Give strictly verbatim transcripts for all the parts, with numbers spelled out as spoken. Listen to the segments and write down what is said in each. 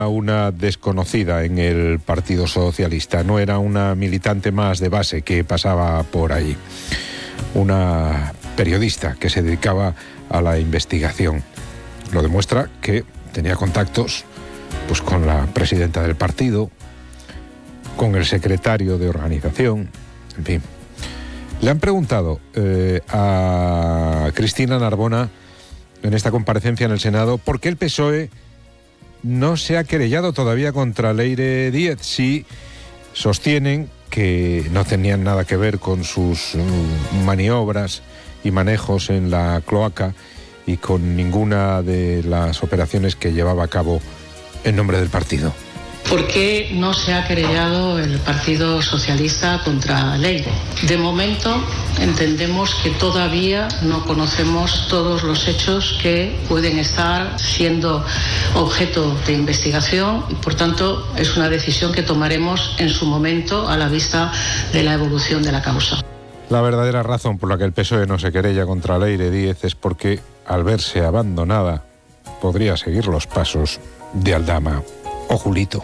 una desconocida en el Partido Socialista, no era una militante más de base que pasaba por ahí, una periodista que se dedicaba a la investigación. Lo demuestra que tenía contactos pues con la presidenta del partido, con el secretario de organización, en fin. Le han preguntado eh, a Cristina Narbona en esta comparecencia en el Senado por qué el P S O E no se ha querellado todavía contra Leire Díez, si sostienen que no tenían nada que ver con sus um, maniobras y manejos en la cloaca y con ninguna de las operaciones que llevaba a cabo en nombre del partido. ¿Por qué no se ha querellado el Partido Socialista contra Leire? De momento entendemos que todavía no conocemos todos los hechos que pueden estar siendo objeto de investigación y, por tanto, es una decisión que tomaremos en su momento a la vista de la evolución de la causa. La verdadera razón por la que el P S O E no se querella contra Leire Díez es porque, al verse abandonada, podría seguir los pasos de Aldama o Julito.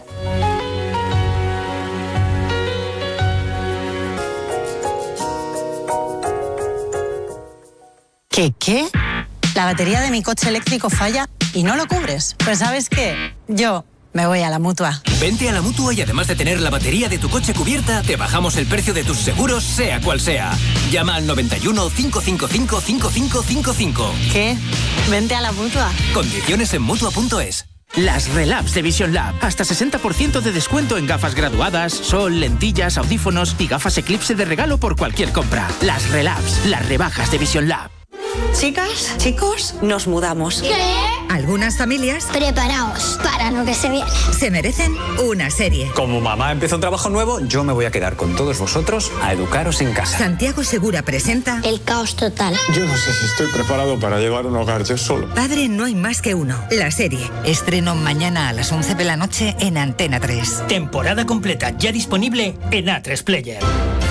¿Qué qué? La batería de mi coche eléctrico falla y no lo cubres. Pues ¿sabes qué? Yo me voy a la Mutua. Vente a la Mutua y además de tener la batería de tu coche cubierta, te bajamos el precio de tus seguros, sea cual sea. Llama al noventa y uno, cinco cinco cinco, cinco cinco cinco cinco. ¿Qué? Vente a la Mutua. Condiciones en Mutua punto es. Las Relabs de Vision Lab. Hasta sesenta por ciento de descuento en gafas graduadas, sol, lentillas, audífonos y gafas Eclipse de regalo por cualquier compra. Las Relabs, las rebajas de Vision Lab. Chicas, chicos, nos mudamos. ¿Qué? Algunas familias, preparaos para lo que se viene. Se merecen una serie. Como mamá empieza un trabajo nuevo, yo me voy a quedar con todos vosotros a educaros en casa. Santiago Segura presenta El caos total. Yo no sé si estoy preparado para llevar un hogar yo solo. Padre no hay más que uno. La serie. Estreno mañana a las once de la noche en Antena tres. Temporada completa ya disponible en A tres Player.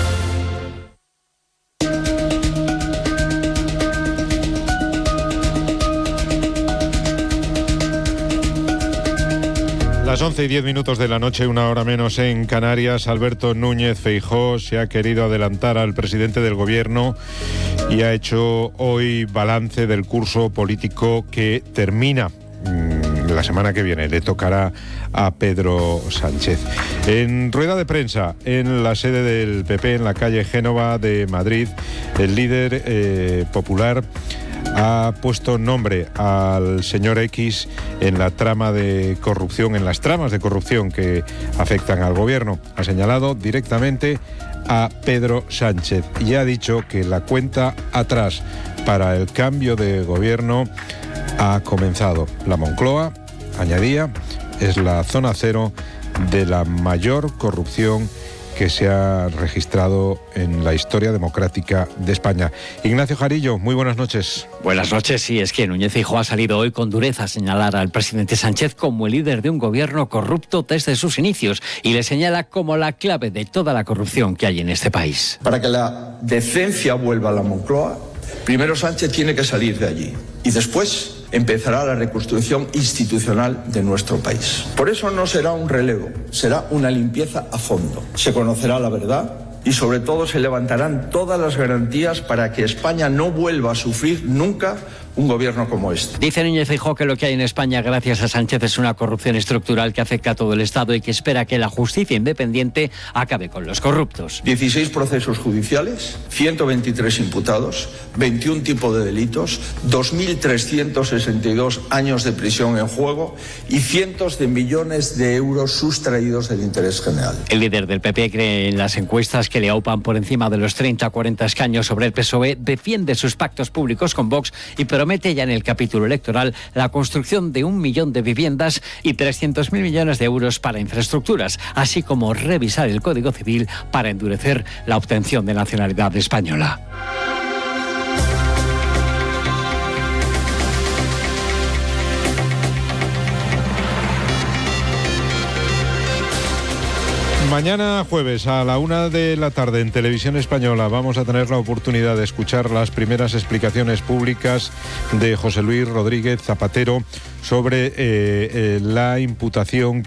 Las once y diez minutos de la noche, una hora menos en Canarias. Alberto Núñez Feijóo se ha querido adelantar al presidente del gobierno y ha hecho hoy balance del curso político que termina la semana que viene. Le tocará a Pedro Sánchez. En rueda de prensa en la sede del P P, en la calle Génova de Madrid, el líder eh, popular ha puesto nombre al señor X en la trama de corrupción, en las tramas de corrupción que afectan al gobierno. Ha señalado directamente a Pedro Sánchez y ha dicho que la cuenta atrás para el cambio de gobierno ha comenzado. La Moncloa, añadía, es la zona cero de la mayor corrupción que se ha registrado en la historia democrática de España. Ignacio Jarillo, muy buenas noches. Buenas noches. Sí, es que Núñez Feijóo ha salido hoy con dureza a señalar al presidente Sánchez como el líder de un gobierno corrupto desde sus inicios y le señala como la clave de toda la corrupción que hay en este país. Para que la decencia vuelva a la Moncloa, primero Sánchez tiene que salir de allí y después empezará la reconstrucción institucional de nuestro país. Por eso no será un relevo, será una limpieza a fondo. Se conocerá la verdad y sobre todo se levantarán todas las garantías para que España no vuelva a sufrir nunca un gobierno como este. Dice Núñez Feijóo que lo que hay en España gracias a Sánchez es una corrupción estructural que afecta a todo el Estado y que espera que la justicia independiente acabe con los corruptos. dieciséis procesos judiciales, ciento veintitrés imputados, veintiún tipos de delitos, dos mil trescientos sesenta y dos años de prisión en juego y cientos de millones de euros sustraídos del interés general. El líder del P P cree en las encuestas que le aupan por encima de los treinta a cuarenta escaños sobre el P S O E, defiende sus pactos públicos con Vox y promete ya en el capítulo electoral la construcción de un millón de viviendas y trescientos mil millones de euros para infraestructuras, así como revisar el Código Civil para endurecer la obtención de nacionalidad española. Mañana jueves a la una de la tarde en Televisión Española vamos a tener la oportunidad de escuchar las primeras explicaciones públicas de José Luis Rodríguez Zapatero sobre eh, eh, la imputación